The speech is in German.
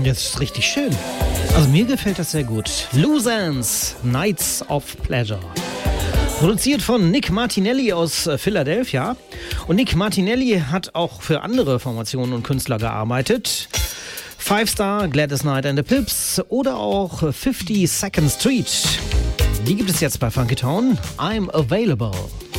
Das ist richtig schön. Also mir gefällt das sehr gut. Loose Ends, Nights of Pleasure. Produziert von Nick Martinelli aus Philadelphia. Und Nick Martinelli hat auch für andere Formationen und Künstler gearbeitet. Five Star, Gladys Knight and the Pips oder auch 52nd Street. Die gibt es jetzt bei Funky Town. I'm Available.